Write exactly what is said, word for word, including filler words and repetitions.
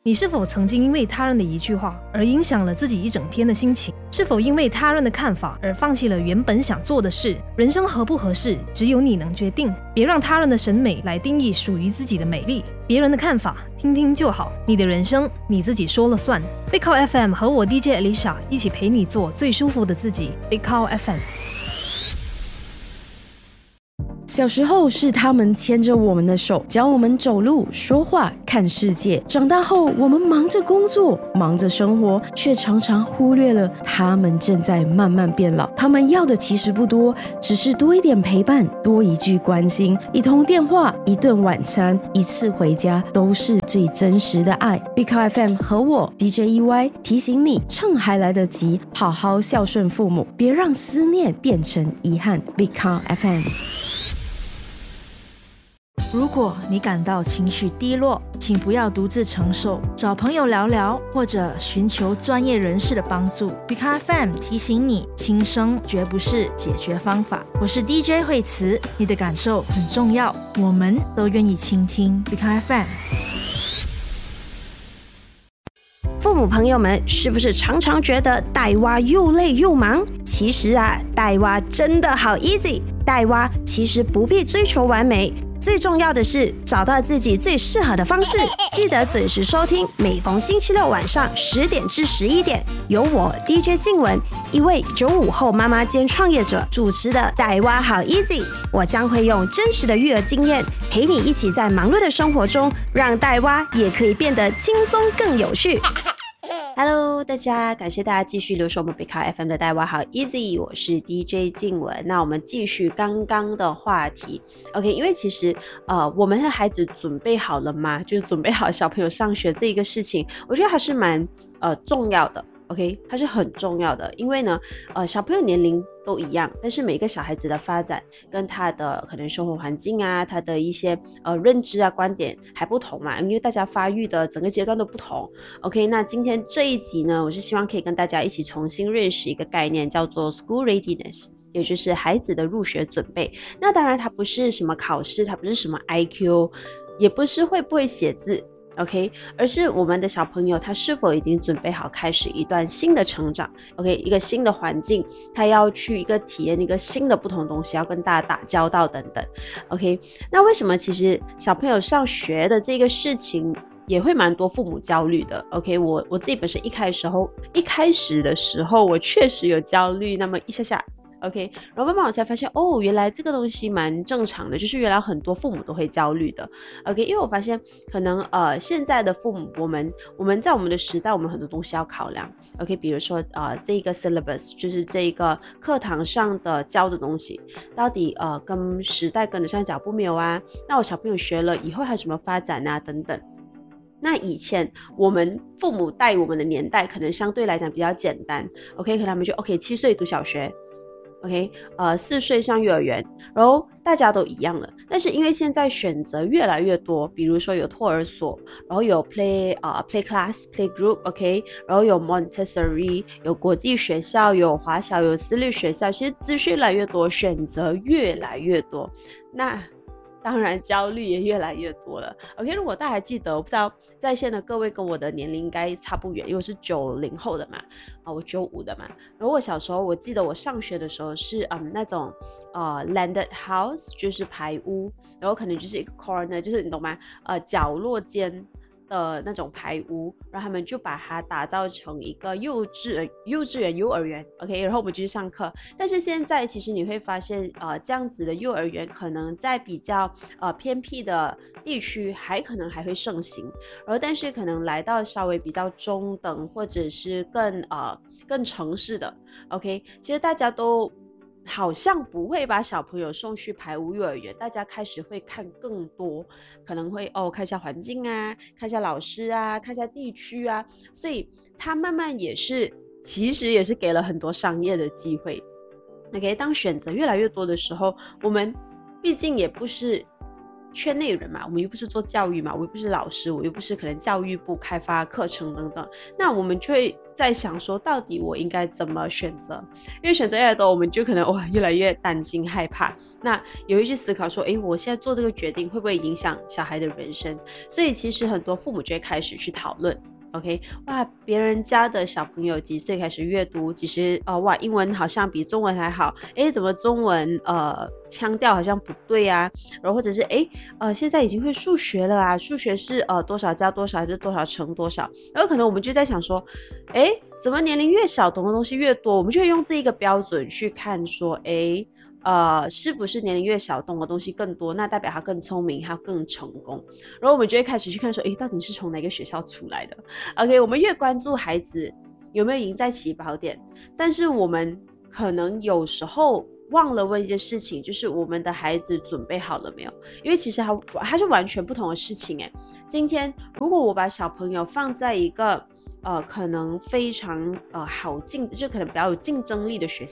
你是否曾经因为他人的一句话而影响了自己一整天的心情？是否因为他人的看法而放弃了原本想做的事？人生合不合适，只有你能决定。别让他人的审美来定义属于自己的美丽。别人的看法听听就好，你的人生你自己说了算。Big Cow F M 和我 D J Alicia 一起陪你做最舒服的自己。Big Cow F M。 小时候是他们牵着我们的手，教我们走路、说话、看世界。长大后，我们忙着工作，忙着生活，却常常忽略了他们正在慢慢变老。他们要的其实不多，只是多一点陪伴，多一句关心，一通电话，一顿晚餐，一次回家，都是最真实的爱。Big Cow F M 和我 D J E Y 提醒你，趁还来得及，好好孝顺父母，别让思念变成遗憾。Big Cow F M。 如果你感到情绪低落，请不要独自承受，找朋友聊聊，或者寻求专业人士的帮助。Big Cow F M 提醒你，轻生绝不是解决方法。我是 D J 惠慈，你的感受很重要，我们都愿意倾听。Big Cow F M。 父母朋友们，是不是常常觉得带娃又累又忙？其实啊，带娃真的好 easy。带娃其实不必追求完美。最重要的是找到自己最适合的方式，记得准时收听，每逢星期六晚上十点至十一点，由我 D J 静雯，一位九五后妈妈兼创业者主持的带娃好 easy。我将会用真实的育儿经验，陪你一起在忙碌的生活中，让带娃也可以变得轻松更有趣。Hello， 大家，感谢大家继续留守我们 Big Cow F M 的带娃好 Easy， 我是 D J 静雯。那我们继续刚刚的话题 ，OK， 因为其实呃，我们的孩子准备好了吗？就是准备好小朋友上学这一个事情，我觉得还是蛮呃重要的。OK， 它是很重要的，因为呢，呃，小朋友年龄都一样，但是每一个小孩子的发展跟他的可能生活环境啊，他的一些呃认知啊、观点还不同嘛，因为大家发育的整个阶段都不同。OK， 那今天这一集呢，我是希望可以跟大家一起重新认识一个概念，叫做 School Readiness， 也就是孩子的入学准备。那当然，它不是什么考试，它不是什么 I Q， 也不是会不会写字。OK， 而是我们的小朋友他是否已经准备好开始一段新的成长 OK， 一个新的环境，他要去一个体验一个新的不同的东西，要跟大家打交道等等 OK， 那为什么其实小朋友上学的这个事情也会蛮多父母焦虑的 OK， 我我自己本身一开始后一开始的时候我确实有焦虑那么一下下OK， 然后慢慢我才发现，哦，原来这个东西蛮正常的，就是原来很多父母都会焦虑的 OK， 因为我发现可能呃现在的父母，我们我们在我们的时代，我们很多东西要考量 OK， 比如说呃这个 syllabus 就是这个课堂上的教的东西，到底呃跟时代跟得上脚步没有啊？那我小朋友学了以后还有什么发展啊等等。那以前我们父母带我们的年代可能相对来讲比较简单 OK， 可能他们就 OK 七岁读小学OK， 呃，四岁上幼儿园，然后大家都一样了。但是因为现在选择越来越多，比如说有托儿所，然后有 play 呃 play class、play group，OK， 然后有 Montessori， 有国际学校，有华小，有私立学校，其实资讯越来越多，选择越来越多。那当然焦虑也越来越多了 OK， 如果大家还记得，我不知道在线的各位跟我的年龄应该差不远，因为我是九零后的嘛，啊，我九五的嘛。然后我小时候我记得我上学的时候是嗯那种呃 landed house， 就是排屋，然后可能就是一个 corner， 就是你懂吗，呃角落间的那种排屋，然后他们就把它打造成一个幼稚幼稚园幼儿园 OK， 然后我们就去上课。但是现在其实你会发现呃这样子的幼儿园可能在比较呃偏僻的地区还可能还会盛行，然后但是可能来到稍微比较中等或者是更呃更城市的 OK， 其实大家都好像不会把小朋友送去排屋幼儿园，大家开始会看更多，可能会哦看一下环境啊，看一下老师啊，看一下地区啊，所以他慢慢也是其实也是给了很多商业的机会 OK， 当选择越来越多的时候，我们毕竟也不是圈内人嘛，我们又不是做教育嘛，我又不是老师，我又不是可能教育部开发课程等等，那我们就会在想说到底我应该怎么选择，因为选择越多我们就可能哇越来越担心害怕，那有一去思考说诶我现在做这个决定会不会影响小孩的人生，所以其实很多父母就会开始去讨论OK， 哇，别人家的小朋友几岁开始阅读？其实呃，哇，英文好像比中文还好，诶，怎么中文呃腔调好像不对啊？然后或者是诶，呃，现在已经会数学了啊，数学是呃多少加多少还是多少乘多少？然后可能我们就在想说，诶，怎么年龄越小懂的东西越多？我们就会用这一个标准去看说，诶。呃，是不是年龄越小懂的东西更多，那代表他更聪明，他更成功，然后我们就会开始去看说，诶，到底是从哪个学校出来的 OK， 我们越关注孩子有没有赢在起跑点，但是我们可能有时候忘了问一件事情，就是我们的孩子准备好了没有，因为其实它它是完全不同的事情诶。今天如果我把小朋友放在一个呃可能非常呃好竞就可能比较有竞争力的学